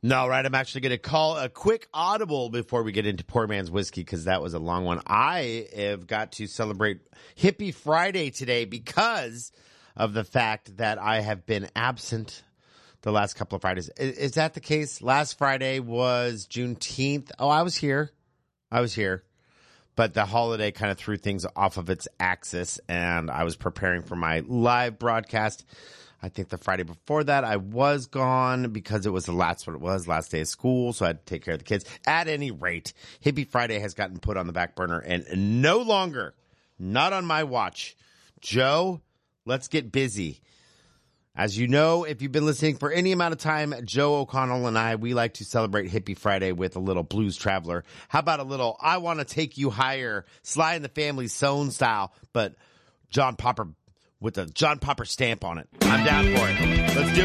No, right. I'm actually going to call a quick audible before we get into Poor Man's Whiskey because that was a long one. I have got to celebrate Hippie Friday today because of the fact that I have been absent the last couple of Fridays. Is that the case? Last Friday was Juneteenth. Oh, I was here. But the holiday kind of threw things off of its axis, and I was preparing for my live broadcast. I think the Friday before that, I was gone because it was last day of school, so I had to take care of the kids. At any rate, Hippie Friday has gotten put on the back burner, and no longer, not on my watch. Joe, let's get busy. As you know, if you've been listening for any amount of time, Joe O'Connell and I, we like to celebrate Hippie Friday with a little Blues Traveler. How about a little I Want to Take You Higher, Sly and the Family Sewn style, but John Popper with a John Popper stamp on it. I'm down for it. Let's do it.